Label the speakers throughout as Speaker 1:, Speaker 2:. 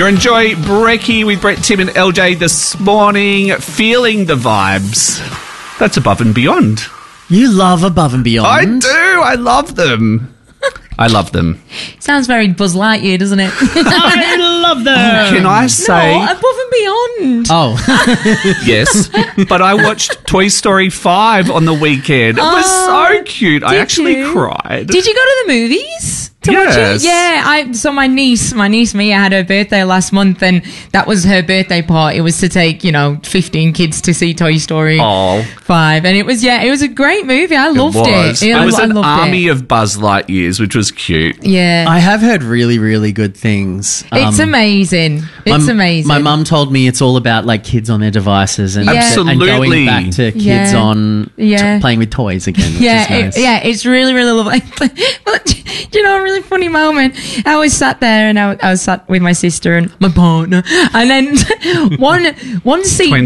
Speaker 1: You're enjoying Brekkie with Brett, Tim and LJ this morning. Feeling the vibes. That's Above and Beyond.
Speaker 2: You love Above and Beyond.
Speaker 1: I do. I love them. I love them.
Speaker 3: Sounds very Buzz Lightyear, doesn't it?
Speaker 2: I love them.
Speaker 1: Can I say...
Speaker 3: No, Above and Beyond.
Speaker 2: Oh.
Speaker 1: Yes. But I watched Toy Story 5 on the weekend. It was so cute. I actually cried.
Speaker 3: Did you go to the movies?
Speaker 1: Yes.
Speaker 3: Watch it? Yeah, so my niece Mia had her birthday last month, and that was her birthday party. It was to take 15 kids to see Toy Story 5, and it was a great movie. I loved it.
Speaker 1: It was an army of Buzz Lightyears, which was cute.
Speaker 3: Yeah,
Speaker 2: I have heard really, really good things.
Speaker 3: It's amazing. It's amazing.
Speaker 2: My mum told me it's all about like kids on their devices and
Speaker 1: absolutely
Speaker 2: and going back to kids on playing with toys again. Which is nice.
Speaker 3: It's really, really lovely. But a really funny moment. I was sat there and I was sat with my sister and my partner, and then one seat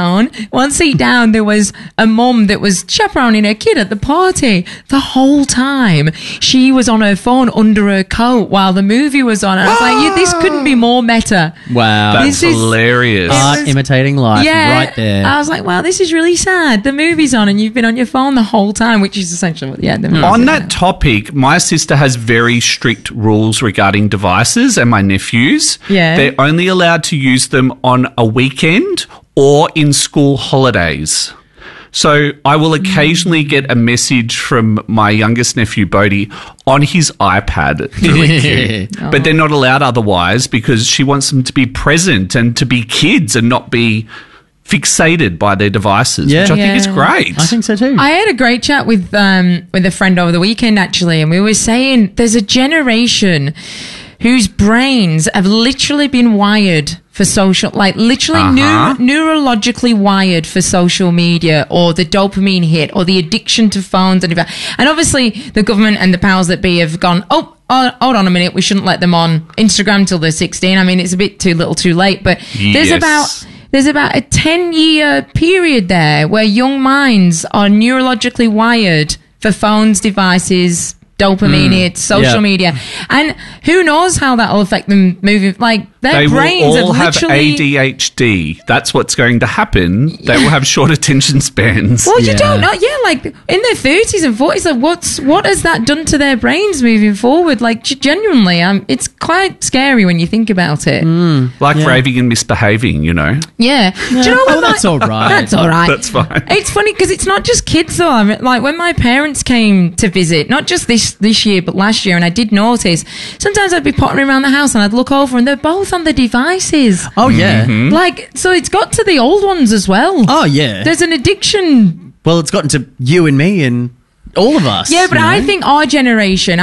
Speaker 3: down there was a mum that was chaperoning her kid at the party. The whole time she was on her phone under her coat while the movie was on. And I was like, this couldn't be more meta.
Speaker 2: Wow,
Speaker 1: that's hilarious.
Speaker 2: Art imitating life, right there.
Speaker 3: I was like, wow, this is really sad. The movie's on and you've been on your phone the whole time, which is essentially the movie.
Speaker 1: On that topic, my sister has very strict rules regarding devices, and my nephews.
Speaker 3: Yeah.
Speaker 1: They're only allowed to use them on a weekend or in school holidays. So I will occasionally get a message from my youngest nephew, Bodhi, on his iPad. It's really cute. But they're not allowed otherwise because she wants them to be present and to be kids and not be fixated by their devices, which I think is great.
Speaker 2: I think so too.
Speaker 3: I had a great chat with a friend over the weekend, actually, and we were saying there's a generation whose brains have literally been wired for social, like literally neurologically wired for social media or the dopamine hit or the addiction to phones. And obviously the government and the powers that be have gone, hold on a minute, we shouldn't let them on Instagram till they're 16. I mean, it's a bit too little too late, but there's about a 10-year period there where young minds are neurologically wired for phones, devices, dopamine hits, social media. And who knows how that will affect them moving. Like, their brains
Speaker 1: will all have ADHD. That's what's going to happen. They will have short attention spans.
Speaker 3: Well, you don't know. Yeah, like, in their 30s and 40s, like, what has that done to their brains moving forward? Like, genuinely, it's quite scary when you think about it.
Speaker 1: Like raving and misbehaving,
Speaker 3: Yeah. Do you know what?
Speaker 2: That's all right.
Speaker 3: That's all right.
Speaker 1: That's fine.
Speaker 3: It's funny because it's not just kids, though. I mean, like, when my parents came to visit, not just this year, but last year, and I did notice, sometimes I'd be pottering around the house and I'd look over and they're both on the devices.
Speaker 2: Oh, yeah.
Speaker 1: Mm-hmm.
Speaker 3: Like, so it's got to the old ones as well.
Speaker 2: Oh, yeah.
Speaker 3: There's an addiction.
Speaker 2: Well, it's gotten to you and me and all of us.
Speaker 3: Yeah, but I think our generation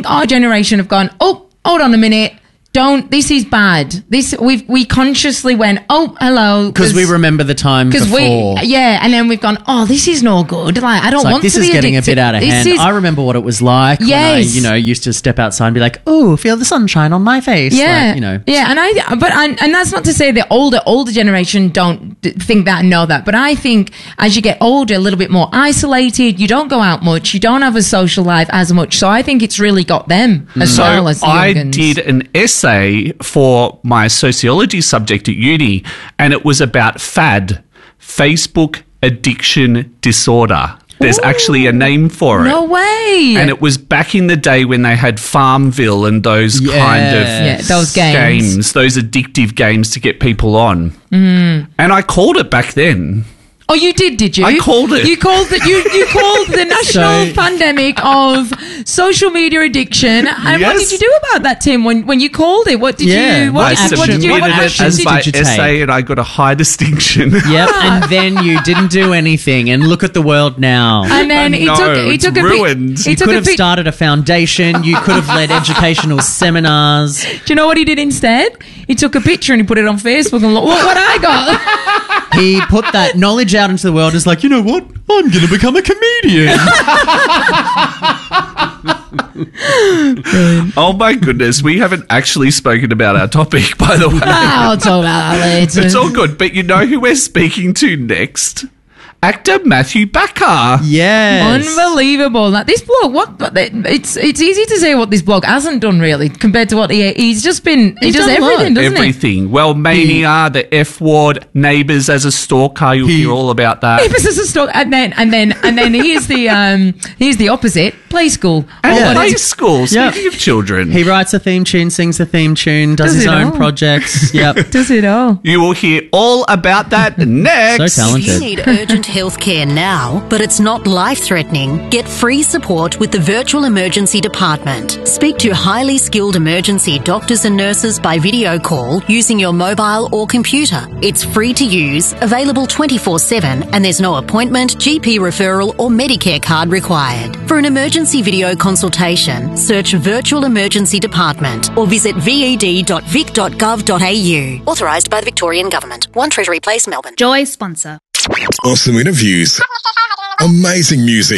Speaker 3: have gone, hold on a minute. This is bad. We consciously went, hello.
Speaker 2: Because we remember the time before.
Speaker 3: And then we've gone, this is no good. Like, I don't want to be addicted.
Speaker 2: This is getting a bit out of hand. I remember what it was like when I, used to step outside and be like, feel the sunshine on my face.
Speaker 3: Yeah.
Speaker 2: Like,
Speaker 3: Yeah, and that's not to say the older generation don't think that and know that, but I think as you get older, a little bit more isolated, you don't go out much, you don't have a social life as much, so I think it's really got them as well as the
Speaker 1: I
Speaker 3: young'uns.
Speaker 1: did an essay for my sociology subject at uni, and it was about FAD, Facebook Addiction Disorder. There's actually a name for it.
Speaker 3: No way.
Speaker 1: And it was back in the day when they had Farmville and those kind of
Speaker 3: those games,
Speaker 1: those addictive games to get people on. And I called it back then.
Speaker 3: Oh, you did you?
Speaker 1: I called it.
Speaker 3: You called it. You called the national pandemic of social media addiction. And what did you do about that, Tim? When you called it, what did you? What
Speaker 1: I submitted it as my
Speaker 2: did you
Speaker 1: essay, and I got a high distinction.
Speaker 2: Yep, and then you didn't do anything, and look at the world now.
Speaker 3: And then he took
Speaker 1: ruined.
Speaker 2: You could have started a foundation. You could have led educational seminars.
Speaker 3: Do you know what he did instead? He took a picture and he put it on Facebook and look what I got.
Speaker 2: He put that knowledge out into the world and is like, you know what? I'm going to become a comedian.
Speaker 1: Oh my goodness, we haven't actually spoken about our topic, by the way.
Speaker 3: I'll talk about that later.
Speaker 1: It's all good, but you know who we're speaking to next? actor Matthew Backer.
Speaker 2: Yes.
Speaker 3: Unbelievable. Now, this bloke, it's easy to say what this bloke hasn't done, really, compared to what he's just been. He does everything, doesn't he?
Speaker 1: Everything. Well, Mania, the F Ward, Neighbours as a stalker. You'll hear all about that.
Speaker 3: Neighbours as a stalker, and then here's the opposite: Play School.
Speaker 1: And Play School. Speaking of children,
Speaker 2: he writes a theme tune, sings a theme tune, does his own projects. Yep,
Speaker 3: does it all.
Speaker 1: You will hear all about that next.
Speaker 2: So talented.
Speaker 4: You need urgent health care now, but it's not life-threatening. Get free support with the Virtual Emergency Department. Speak to highly skilled emergency doctors and nurses by video call using your mobile or computer. It's free to use, available 24/7, and there's no appointment, GP referral or Medicare card required. For an emergency video consultation, search Virtual Emergency Department or visit ved.vic.gov.au. Authorised by the Victorian Government. 1 Treasury Place, Melbourne.
Speaker 5: Joy sponsor.
Speaker 6: Awesome interviews, amazing music,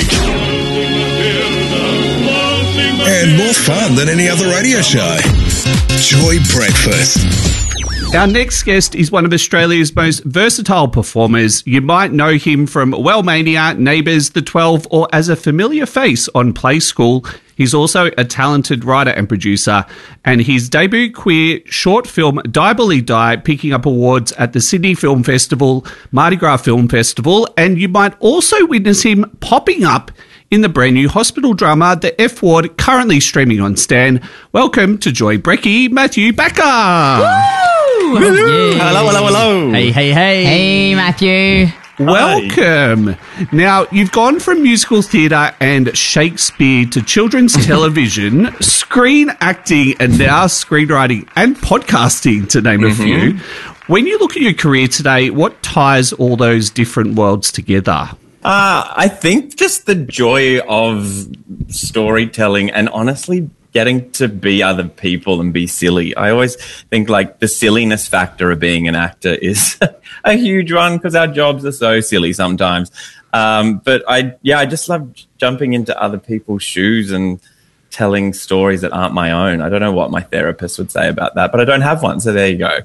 Speaker 6: and more fun than any other radio show. Joy Breakfast.
Speaker 1: Our next guest is one of Australia's most versatile performers. You might know him from Mania, Neighbours, The 12, or as a familiar face on Play School. He's also a talented writer and producer, and his debut queer short film, Die Bully Die, picking up awards at the Sydney Film Festival, Mardi Gras Film Festival, and you might also witness him popping up in the brand new hospital drama, The F Ward, currently streaming on Stan. Welcome to Joy Brecky, Matthew Backer.
Speaker 3: Woo!
Speaker 7: Hello.
Speaker 2: Hey.
Speaker 3: Hey, Matthew.
Speaker 1: Welcome. Now, you've gone from musical theatre and Shakespeare to children's television, screen acting, and now screenwriting and podcasting, to name a few. When you look at your career today, what ties all those different worlds together?
Speaker 7: I think just the joy of storytelling and honestly getting to be other people and be silly. I always think like the silliness factor of being an actor is a huge one because our jobs are so silly sometimes. But I just love jumping into other people's shoes and telling stories that aren't my own. I don't know what my therapist would say about that, but I don't have one, so there you go.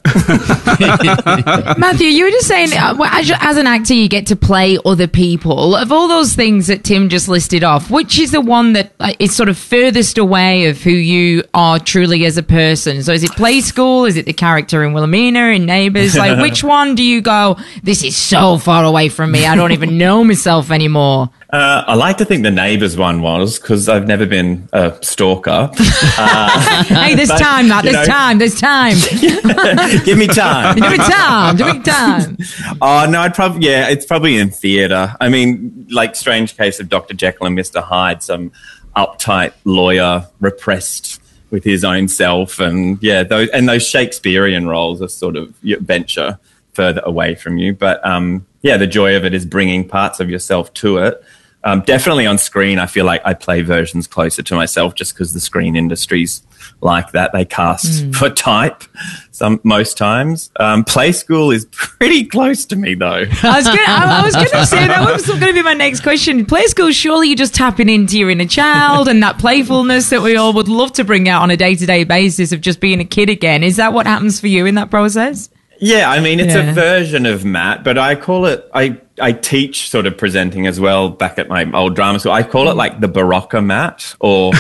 Speaker 3: Matthew, you were just saying, as an actor, you get to play other people. Of all those things that Tim just listed off, which is the one that is sort of furthest away of who you are truly as a person? So is it Play School? Is it the character in Wilhelmina, in Neighbours? Like, which one do you go, this is so far away from me, I don't even know myself anymore?
Speaker 7: I like to think the Neighbours one was, because I've never been a stalker.
Speaker 3: Hey, there's time, Matt. There's time.
Speaker 7: Give me time.
Speaker 3: Give me time.
Speaker 7: Oh, no, it's probably in theatre. I mean, like Strange Case of Dr. Jekyll and Mr. Hyde, some uptight lawyer repressed with his own self. And those Shakespearean roles are sort of venture further away from you. But the joy of it is bringing parts of yourself to it. Definitely on screen, I feel like I play versions closer to myself just because the screen industry's like that. They cast for type most times. Play School is pretty close to me, though.
Speaker 3: I was going to say, that was going to be my next question. Play School, surely you're just tapping into your inner child and that playfulness that we all would love to bring out on a day-to-day basis of just being a kid again. Is that what happens for you in that process?
Speaker 7: Yeah, I mean, it's a version of Matt, but I call it, I teach sort of presenting as well back at my old drama school. I call it like the Barocca Matt or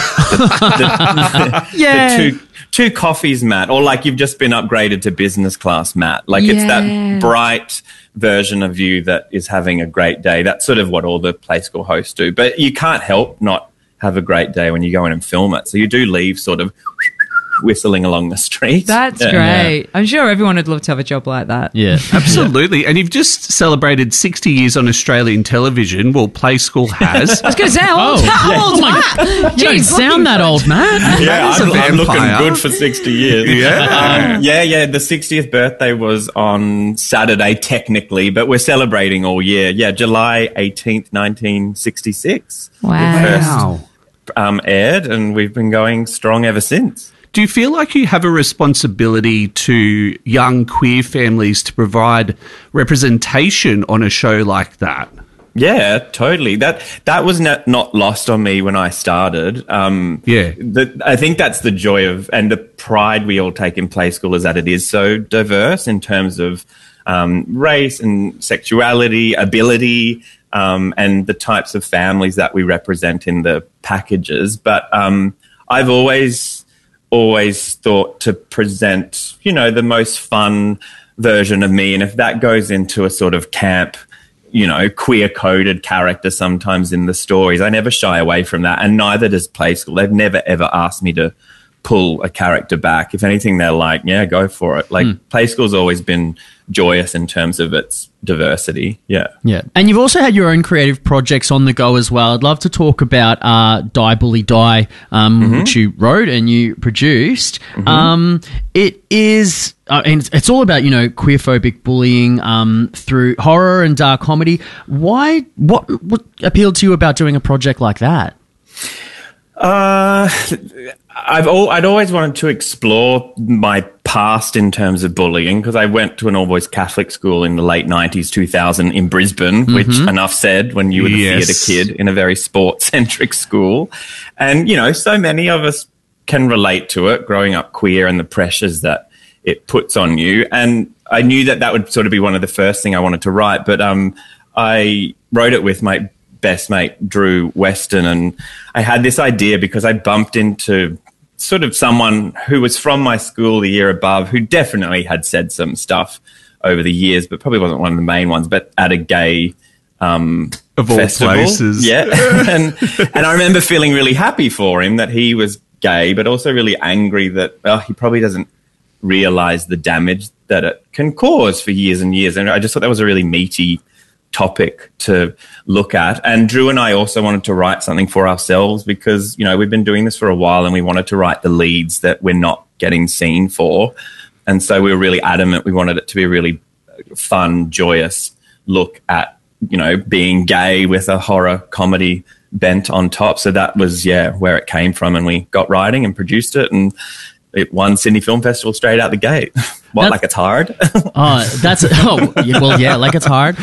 Speaker 7: the two coffees Matt, or like you've just been upgraded to business class Matt. Like it's that bright version of you that is having a great day. That's sort of what all the Play School hosts do. But you can't help not have a great day when you go in and film it. So you do leave sort of whistling along the street.
Speaker 3: That's great. I'm sure everyone would love to have a job like that.
Speaker 2: Yeah,
Speaker 1: absolutely. And you've just celebrated 60 years on Australian television. Well, Play School has.
Speaker 3: I was going to say, how old Matt?
Speaker 2: You don't sound that old, Matt.
Speaker 7: Yeah, I'm looking good for 60 years. The 60th birthday was on Saturday, technically, but we're celebrating all year. Yeah, July 18th, 1966.
Speaker 3: Wow.
Speaker 7: First, aired, and we've been going strong ever since.
Speaker 1: Do you feel like you have a responsibility to young queer families to provide representation on a show like that?
Speaker 7: Yeah, totally. That was not lost on me when I started. I think that's the joy of and the pride we all take in Play School is that it is so diverse in terms of race and sexuality, ability, and the types of families that we represent in the packages. But I've always thought to present, you know, the most fun version of me. And if that goes into a sort of camp, you know, queer-coded character sometimes in the stories, I never shy away from that. And neither does Play School. They've never, ever asked me to pull a character back. If anything, they're like, yeah, go for it. Like, Play School's always been joyous in terms of its diversity. Yeah.
Speaker 2: And you've also had your own creative projects on the go as well. I'd love to talk about Die Bully Die, which you wrote and you produced. It is, and it's all about, you know, queerphobic bullying through horror and dark comedy. What appealed to you about doing a project like that?
Speaker 7: I'd always wanted to explore my past in terms of bullying, because I went to an all-boys Catholic school in the late 90s, 2000 in Brisbane, which, enough said, when you were the theatre kid in a very sports-centric school. And, you know, so many of us can relate to it, growing up queer and the pressures that it puts on you. And I knew that would sort of be one of the first thing I wanted to write, but I wrote it with my best mate, Drew Weston, and I had this idea because I bumped into sort of someone who was from my school the year above, who definitely had said some stuff over the years, but probably wasn't one of the main ones, but at a gay
Speaker 1: of all
Speaker 7: festival.
Speaker 1: places.
Speaker 7: Yeah. and I remember feeling really happy for him that he was gay, but also really angry that he probably doesn't realize the damage that it can cause for years and years. And I just thought that was a really meaty topic to look at. And Drew and I also wanted to write something for ourselves because, you know, we've been doing this for a while and we wanted to write the leads that we're not getting seen for. And so we were really adamant. We wanted it to be a really fun, joyous look at, you know, being gay with a horror comedy bent on top. So that was, where it came from. And we got writing and produced it, and it won Sydney Film Festival straight out the gate. Like it's hard?
Speaker 2: Like it's hard.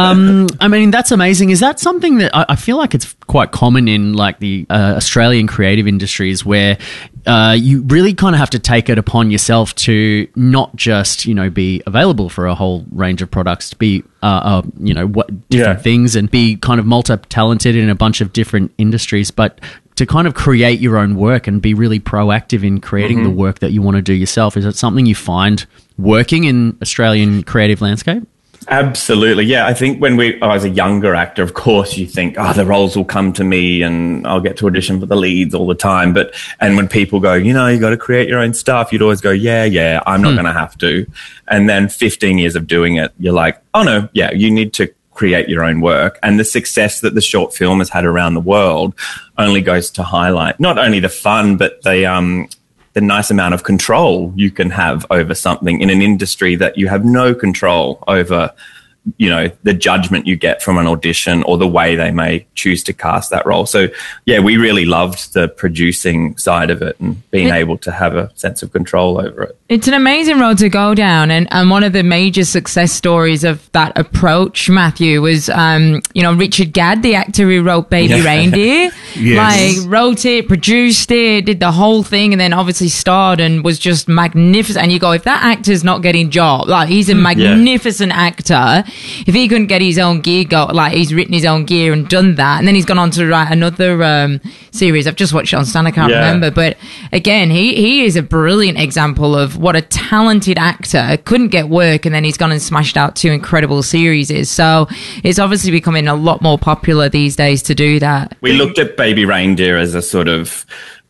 Speaker 2: I mean, that's amazing. Is that something that I feel like it's quite common in like the Australian creative industries, where you really kind of have to take it upon yourself to not just, you know, be available for a whole range of products, to be, different things, and be kind of multi-talented in a bunch of different industries, but to kind of create your own work and be really proactive in creating the work that you want to do yourself. Is it something you find working in Australian creative landscape?
Speaker 7: Absolutely. Yeah. I think when I was a younger actor, of course you think, the roles will come to me and I'll get to audition for the leads all the time. And when people go, you know, you got to create your own stuff, you'd always go, yeah, I'm not going to have to. And then 15 years of doing it, you're like, oh no, you need to create your own work. And the success that the short film has had around the world only goes to highlight not only the fun, but the nice amount of control you can have over something in an industry that you have no control over, you know, the judgment you get from an audition or the way they may choose to cast that role. So, we really loved the producing side of it and being able to have a sense of control over it.
Speaker 3: It's an amazing road to go down. And one of the major success stories of that approach, Matthew, was, Richard Gadd, the actor who wrote Baby Reindeer.
Speaker 1: Yes.
Speaker 3: Wrote it, produced it, did the whole thing, and then obviously starred and was just magnificent. And you go, if that actor's not getting job, like he's a magnificent actor. If he couldn't get his own gear he's written his own gear and done that, and then he's gone on to write another series. I've just watched it on Stan, I can't remember, but again, he is a brilliant example of what a talented actor couldn't get work, and then he's gone and smashed out 2 incredible series. So it's obviously becoming a lot more popular these days to do that.
Speaker 7: We looked at Baby Reindeer as a sort of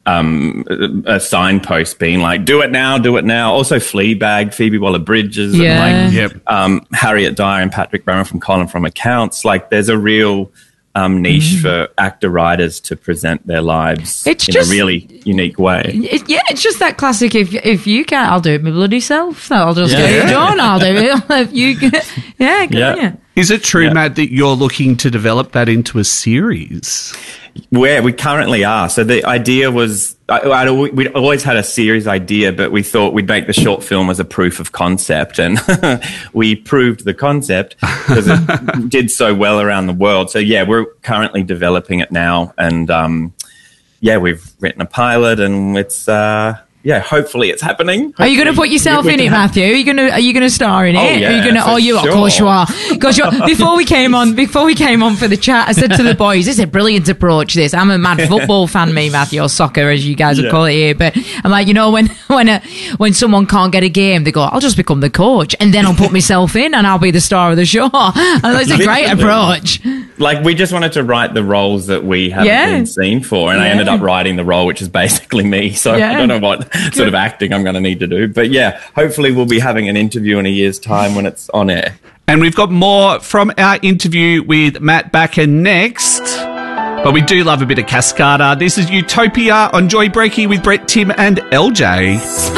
Speaker 7: a signpost, being like, do it now. Also Fleabag, Phoebe Waller-Bridges, and Harriet Dyer and Patrick Barron from Colin from Accounts. Like, there's a real niche for actor writers to present their lives in a really unique way.
Speaker 3: It's just that classic. If you can't, I'll do it my bloody self. I'll just get it done. I'll do it. If you can, good on you.
Speaker 1: Is it true, Matt, that you're looking to develop that into a series?
Speaker 7: Where we currently are. So the idea was, we'd always had a series idea, but we thought we'd make the short film as a proof of concept. And we proved the concept because it did so well around the world. So, we're currently developing it now. And, we've written a pilot, and it's yeah, hopefully it's happening.
Speaker 3: Are you going to put yourself in it, Matthew? Are you going to star in it?
Speaker 7: Oh, yeah,
Speaker 3: are you going to? Oh, you
Speaker 7: for
Speaker 3: of course you
Speaker 7: sure.
Speaker 3: are. Because before we came on for the chat, I said to the boys, "This is a brilliant approach. This. I'm a mad football fan, me, Matthew, or soccer, as you guys would call it here. But I'm like, you know, when someone can't get a game, they go, I'll just become the coach, and then I'll put myself in, and I'll be the star of the show. And that's a great approach.
Speaker 7: Like, we just wanted to write the roles that we haven't been seen for, and I ended up writing the role, which is basically me. So I don't know what sort of acting I'm going to need to do. But yeah, hopefully we'll be having an interview in a year's time when it's on air.
Speaker 1: And we've got more from our interview with Matt Backer next. But we do love a bit of Cascada. This is Utopia on Joy Breaking with Brett, Tim and LJ.